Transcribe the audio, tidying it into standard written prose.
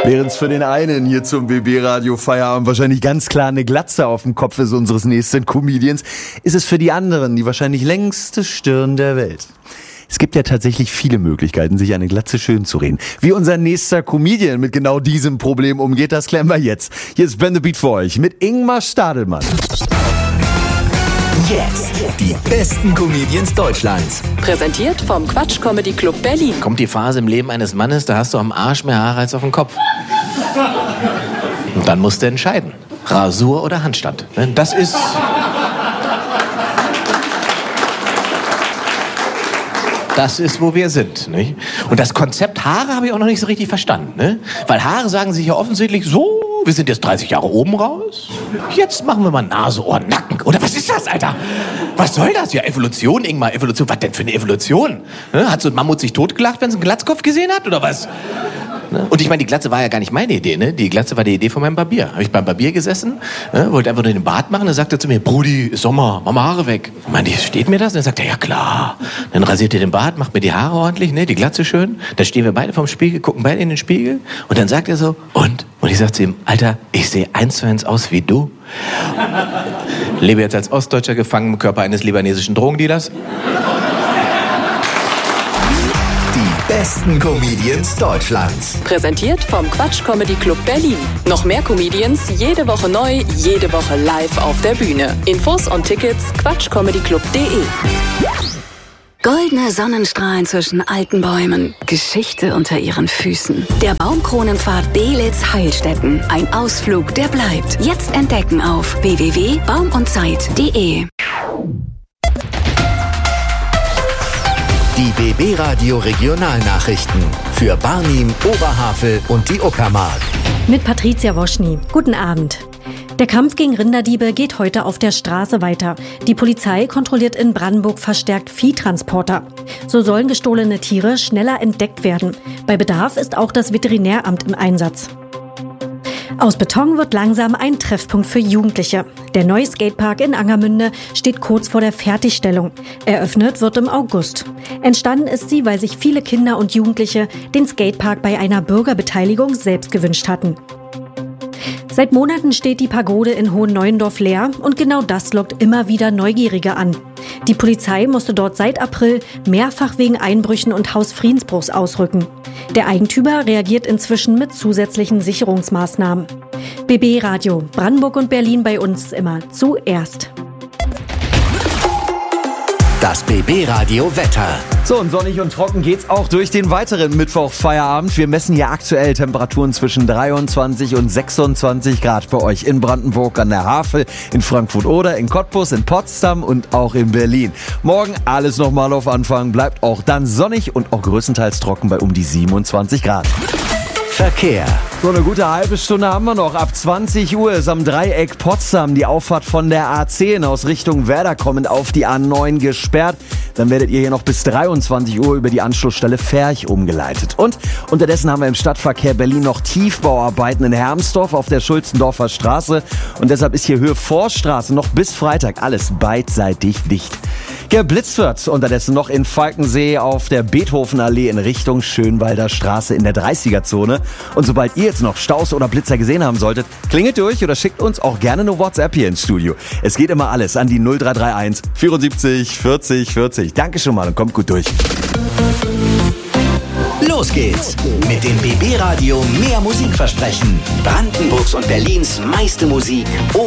Während es für den einen hier zum BB-Radio Feierabend wahrscheinlich ganz klar eine Glatze auf dem Kopf ist unseres nächsten Comedians, ist es für die anderen die wahrscheinlich längste Stirn der Welt. Es gibt ja tatsächlich viele Möglichkeiten, sich eine Glatze schön zu reden. Wie unser nächster Comedian mit genau diesem Problem umgeht, das klären wir jetzt. Hier ist Ben the Beat für euch mit Ingmar Stadelmann. Jetzt die besten Comedians Deutschlands. Präsentiert vom Quatsch Comedy Club Berlin. Kommt die Phase im Leben eines Mannes, da hast du am Arsch mehr Haare als auf dem Kopf. Und dann musst du entscheiden. Rasur oder Handstand. Das ist... Das ist, wo wir sind. Nicht? Und das Konzept Haare habe ich auch noch nicht so richtig verstanden. Ne? Weil Haare sagen sich ja offensichtlich so, wir sind jetzt 30 Jahre oben raus. Jetzt machen wir mal Nase, Ohren, Nacken. Oder was ist das, Alter? Was soll das? Ja, Evolution, Ingmar, Evolution. Was denn für eine Evolution? Ne? Hat so ein Mammut sich totgelacht, wenn es einen Glatzkopf gesehen hat, oder was? Ne? Und ich meine, die Glatze war ja gar nicht meine Idee, ne? Die Glatze war die Idee von meinem Barbier. Habe ich beim Barbier gesessen, wollte einfach nur den Bart machen, dann sagt er zu mir, Brudi, ist Sommer, mach mal Haare weg. Ich meine, steht mir das? Und dann sagt er, ja klar. Dann rasiert er den Bart, macht mir die Haare ordentlich, ne? Die Glatze schön. Dann stehen wir beide vorm Spiegel, gucken beide in den Spiegel. Und dann sagt er so, und? Und ich sag zu ihm, Alter, ich sehe 1:1 aus wie du. Lebe jetzt als Ostdeutscher gefangen im Körper eines libanesischen Drogendealers. Die besten Comedians Deutschlands. Präsentiert vom Quatsch Comedy Club Berlin. Noch mehr Comedians, jede Woche neu, jede Woche live auf der Bühne. Infos und Tickets quatschcomedyclub.de. Goldene Sonnenstrahlen zwischen alten Bäumen, Geschichte unter ihren Füßen. Der Baumkronenpfad Belitz-Heilstätten. Ein Ausflug, der bleibt. Jetzt entdecken auf www.baumundzeit.de. Die BB-Radio Regionalnachrichten für Barnim, Oberhavel und die Uckermark. Mit Patricia Woschny. Guten Abend. Der Kampf gegen Rinderdiebe geht heute auf der Straße weiter. Die Polizei kontrolliert in Brandenburg verstärkt Viehtransporter. So sollen gestohlene Tiere schneller entdeckt werden. Bei Bedarf ist auch das Veterinäramt im Einsatz. Aus Beton wird langsam ein Treffpunkt für Jugendliche. Der neue Skatepark in Angermünde steht kurz vor der Fertigstellung. Eröffnet wird im August. Entstanden ist sie, weil sich viele Kinder und Jugendliche den Skatepark bei einer Bürgerbeteiligung selbst gewünscht hatten. Seit Monaten steht die Pagode in Hohenneuendorf leer und genau das lockt immer wieder Neugierige an. Die Polizei musste dort seit April mehrfach wegen Einbrüchen und Hausfriedensbruchs ausrücken. Der Eigentümer reagiert inzwischen mit zusätzlichen Sicherungsmaßnahmen. BB Radio, Brandenburg und Berlin bei uns immer zuerst. Das BB-Radio Wetter. So, und sonnig und trocken geht's auch durch den weiteren Mittwoch-Feierabend. Wir messen hier aktuell Temperaturen zwischen 23 und 26 Grad bei euch in Brandenburg an der Havel, in Frankfurt oder in Cottbus, in Potsdam und auch in Berlin. Morgen alles nochmal auf Anfang, bleibt auch dann sonnig und auch größtenteils trocken bei um die 27 Grad. Verkehr. So, eine gute halbe Stunde haben wir noch. Ab 20 Uhr ist am Dreieck Potsdam die Auffahrt von der A10 aus Richtung Werder kommend auf die A9 gesperrt. Dann werdet ihr hier noch bis 23 Uhr über die Anschlussstelle Ferch umgeleitet. Und unterdessen haben wir im Stadtverkehr Berlin noch Tiefbauarbeiten in Hermsdorf auf der Schulzendorfer Straße. Und deshalb ist hier Höhe Vorstraße noch bis Freitag alles beidseitig dicht. Geblitzt wird unterdessen noch in Falkensee auf der Beethovenallee in Richtung Schönwalder Straße in der 30er-Zone. Und sobald ihr jetzt noch Staus oder Blitzer gesehen haben solltet, klingelt durch oder schickt uns auch gerne eine WhatsApp hier ins Studio. Es geht immer alles an die 0331 74 40 40. Danke schon mal und kommt gut durch. Los geht's mit dem BB-Radio mehr Musikversprechen. Brandenburgs und Berlins meiste Musik